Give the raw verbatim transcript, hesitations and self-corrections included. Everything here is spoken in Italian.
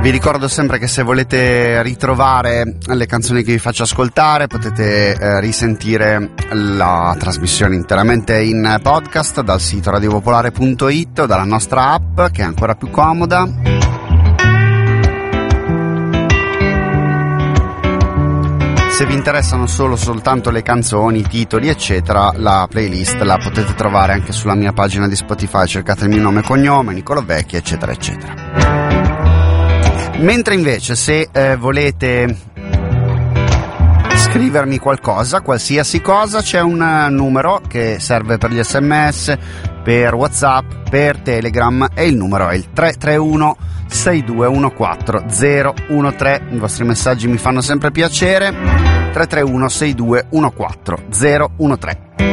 Vi ricordo sempre che se volete ritrovare le canzoni che vi faccio ascoltare potete eh, risentire la trasmissione interamente in podcast dal sito radiopopolare punto it o dalla nostra app, che è ancora più comoda. Se vi interessano solo soltanto le canzoni, i titoli eccetera, la playlist la potete trovare anche sulla mia pagina di Spotify, cercate il mio nome e cognome, Nicolò Vecchi eccetera eccetera. Mentre invece se eh, volete scrivermi qualcosa, qualsiasi cosa, c'è un uh, numero che serve per gli sms, per WhatsApp, per Telegram, e il numero è il tre tre uno sei due uno quattro zero uno tre. I vostri messaggi mi fanno sempre piacere. tre tre uno sei due uno quattro zero uno tre.